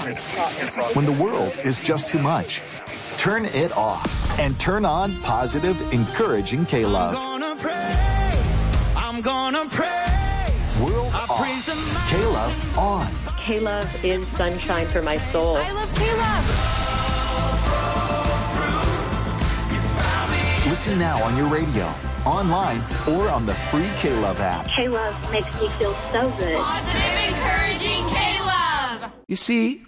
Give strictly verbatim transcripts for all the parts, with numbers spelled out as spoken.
When the world is just too much, turn it off and turn on positive, encouraging K-Love. I'm gonna praise, I'm gonna praise. World off, K-Love on. K-Love is sunshine for my soul. I love K-Love. Listen now on your radio, online, or on the free K-Love app. K-Love makes me feel so good. Positive, encouraging K-Love. You see,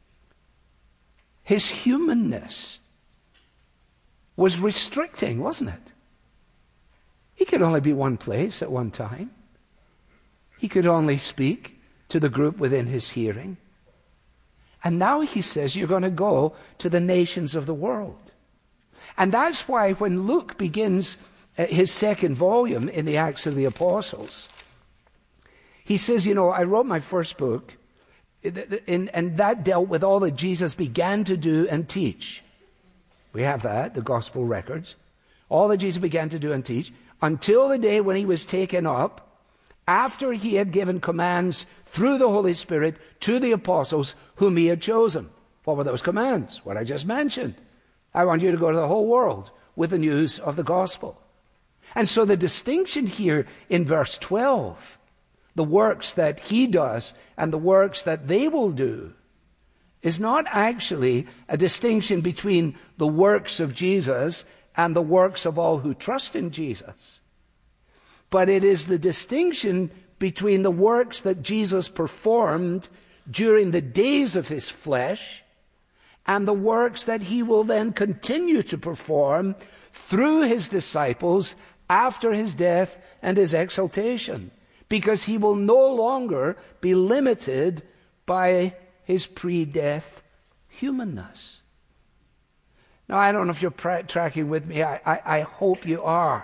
his humanness was restricting, wasn't it? He could only be one place at one time. He could only speak to the group within his hearing. And now he says, you're going to go to the nations of the world. And that's why when Luke begins his second volume in the Acts of the Apostles, he says, you know, I wrote my first book, and that dealt with all that Jesus began to do and teach. We have that, the gospel records. All that Jesus began to do and teach, until the day when he was taken up, after he had given commands through the Holy Spirit to the apostles whom he had chosen. What were those commands? What I just mentioned. I want you to go to the whole world with the news of the gospel. And so the distinction here in verse twelve, the works that he does and the works that they will do, is not actually a distinction between the works of Jesus and the works of all who trust in Jesus. But it is the distinction between the works that Jesus performed during the days of his flesh and the works that he will then continue to perform through his disciples after his death and his exaltation, because he will no longer be limited by his pre-death humanness. Now, I don't know if you're pra- tracking with me. I, I, I hope you are.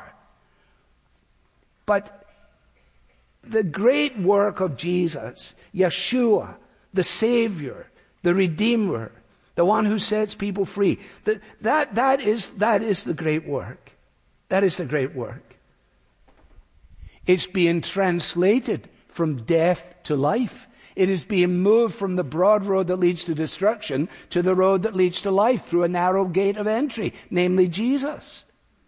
But the great work of Jesus, Yeshua, the Savior, the Redeemer, the one who sets people free, that, that, that, is, that is the great work. That is the great work. It's being translated from death to life. It is being moved from the broad road that leads to destruction to the road that leads to life through a narrow gate of entry, namely Jesus.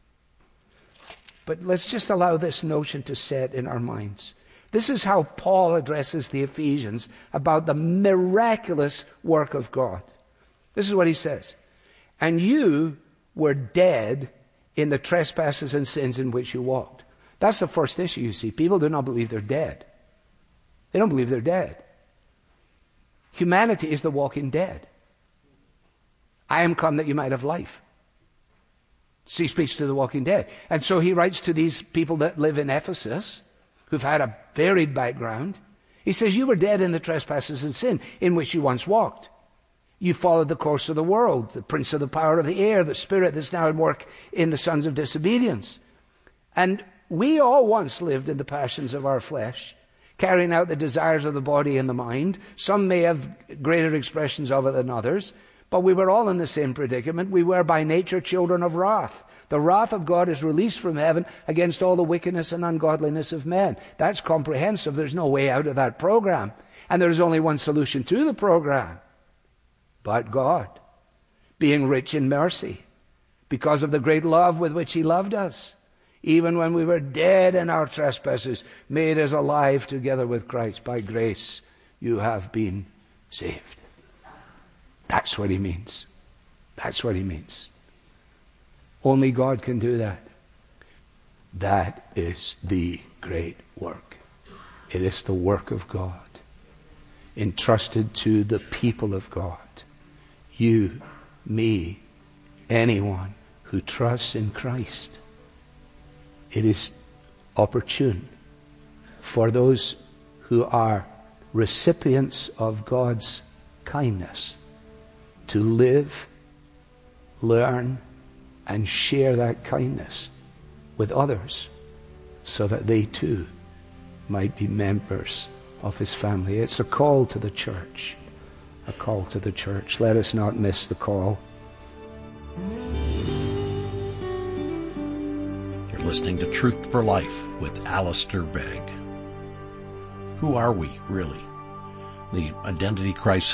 But let's just allow this notion to set in our minds. This is how Paul addresses the Ephesians about the miraculous work of God. This is what he says. And you were dead in the trespasses and sins in which you walked. That's the first issue, you see. People do not believe they're dead. They don't believe they're dead. Humanity is the walking dead. I am come that you might have life. So he speaks to the walking dead. And so he writes to these people that live in Ephesus, who've had a varied background. He says, you were dead in the trespasses and sin in which you once walked. You followed the course of the world, the prince of the power of the air, the spirit that's now at work in the sons of disobedience. And we all once lived in the passions of our flesh, carrying out the desires of the body and the mind. Some may have greater expressions of it than others, but we were all in the same predicament. We were by nature children of wrath. The wrath of God is released from heaven against all the wickedness and ungodliness of men. That's comprehensive. There's no way out of that program. And there's only one solution to the program. But God, being rich in mercy, because of the great love with which he loved us, even when we were dead in our trespasses, made us alive together with Christ. By grace you have been saved. That's what he means. That's what he means. Only God can do that. That is the great work. It is the work of God, entrusted to the people of God. You, me, anyone who trusts in Christ. It is opportune for those who are recipients of God's kindness to live, learn, and share that kindness with others so that they too might be members of his family. It's a call to the church. A call to the church. Let us not miss the call. You're listening to Truth for Life with Alistair Begg. Who are we, really? The identity crisis